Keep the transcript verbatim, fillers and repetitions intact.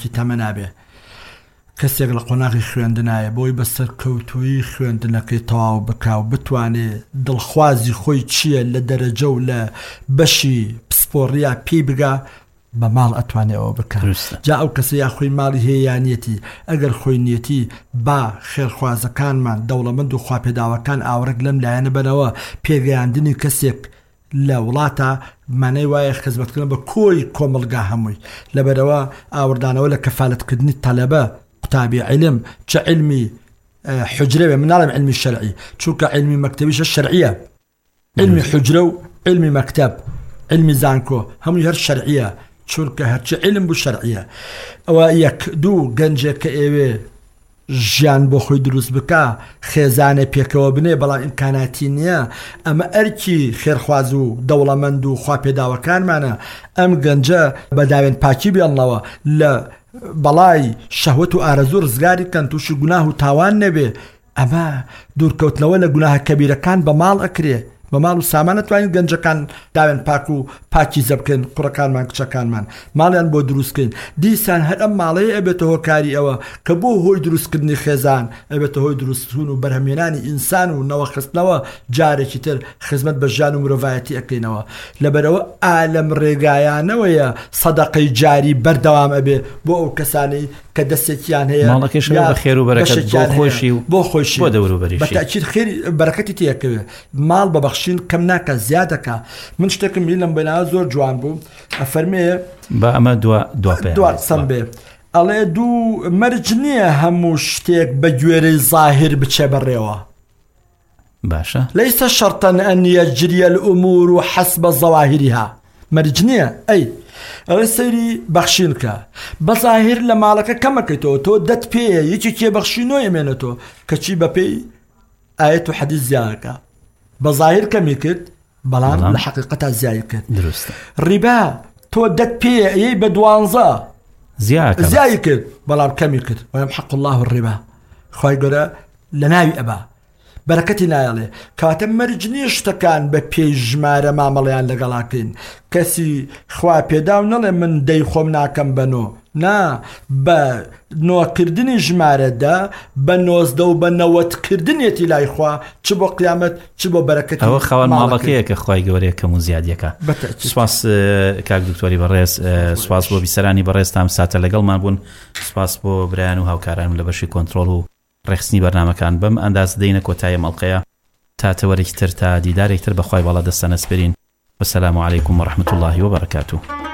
خەڵکی تەمە نابێ کەسێک لە قۆناغی خوێندنایە بۆی بەسەر کەوتوی خوێندنەکەی تەواو بکا و بتوانێت دڵخوازی خۆی چییە لە دەرەجە و لە بەشی پسپۆڕیا پێی بگا بە ماڵ ئەتوانێت ئەوە بکە جا ئەو کەسە یا خۆی ماڵی هەیەیانەتی ئەگەر خۆی نیەتی با خێرخوازەکانمان دەوڵەمەند و خواپێداوەکان ئاورەک لەم لایەنە بنەوە پێگەیاندنی کەسێک لە وڵاتە مانەی وایە خزمەتکردن بە کۆی کۆمەلگا هەمووی لەبەرەوە ئاوردانەوە لە کەفالەتکردنی تەلەبە قوتابی علم چه علمی حجرة من نعلم علمي الشرعي چونکە علمي مكتبيش الشرعية علمي حجرة و علمي مكتب علمي زانكو هم هر شرعية چونکە هەرچی علم بو شرعية ئەوە یەک دوو گەنجێک کە ئێوێ ژیان بۆ خۆی دروست بکە خێزانە پێکەوە بنێ بەڵام ئیمکاناتی نییە ئەمە ئەرکی خێرخواز و دەوڵەمەند و خواپێداوەکانمانە ئەم گەنجە بەداوێن پاکی بێنڵەوە لە بەڵای شەهوەت و ئارەزوو ڕزگاری کەن تووشی گوناه و تاوان نەبێ ئەمە دوورکەوتنەوە لە گوناهە کەبیرەکان بە ماڵ ئەکرێ بە ماڵ و سامان ئەتوانین گەنجەکان داوێن پاک و پاکی زەبکەن قوڕەکانمان کچەکانمان ماڵیان بۆ دروستکەین دیسان هەر ئەم ماڵەیە ئەبێتە هۆکاری ئەوە کە بۆ هۆی دروستکردنی خێزان ئەبێتە هۆی دروستبوون و بەرهەمێنانی ئینسان و نەوەخستنەوە جارێکی تر خزمەت بە ژیان و مرۆڤایەتی ئەکەینەوە لەبەرەوە ئالەم ڕێگایانەوەیە سەدەقەی جاری بەردەوام ئەبێ بۆ ئەو کەسانەی کە دەستێکیان هەیە ماڵەکەش بە خێر و بەرەکەت بۆ خۆشی و بۆ خۆشی بۆ دەوروبەریشی بەتاکید خێر بەرەکەتی تێکەوێ ماڵ بەبەخشین کەم ناکە زیادەکە من شتێکم بینی لەم بەناوە زۆر جوان بوو ئەفەرمێ بە ئەمە دوا دوا قسەم بێ ئەڵێ دوو مەرج نییە هەموو شتێک بە گوێرەی زاهر بچێ بەڕێوە باشە ليس شرطا أن يجري الأمور حسب ظواهرها مەرج نییە ئەی ئەوە سەیری بەخشینکە بەظاهر لە ماڵەکە کەمەکەیتەوە تۆ دەت پێیە یەکی کێ بەخشینۆ ئەمێنێتەوە کەچی بەپێی ئاەت و حەدیث زیاکە بەظاهر کەمی کرد بەڵام لە حەقیقەتا زیای کرد دروستە ڕیبا تۆ دەت پێیە ئەی بە دوانزە زیای کرد بەڵام کەمی کرد وەیەمحەق الله الربا خوای گەورە لە ناوی ئەبا بەرەکەتی نایڵێ کاتە مەرج نییە شتەکان بە پێی ژمارە مامەڵیان لەگەڵاکەین کەسی خوا پێدا و نەڵێ من دەی خۆم ناکەم بەنۆ نا بە نۆکردنی ژمارەدا بە نۆزدە و بە نەوەتکردنێتی لای خوا چ بۆ قیامەت چ بۆ بەرەکەتی ئەوە خاوەن ماڵەکەیە کە خوای گەورەیە کەم و زیادیەکە سوپاس کاک دکتۆری بەڕێز سوپاس بۆ بیسەرانی بەڕێز تام ساتە لەگەڵمان بوون سوپاس بۆ برایان و هاوکارانم لە بەشی کۆنتڕۆڵ و ڕێخستنی بەرنامەکان بەم ئەنداز دەینە کۆتایە مەڵقەیە تا تەوەرێکی تر تا دیدارێک تر بەخوای باڵا دەستە نەسپێرین وەسەلام عەلەیکوم وەڕەحمەتوڵڵاهی وبەرەکاتوه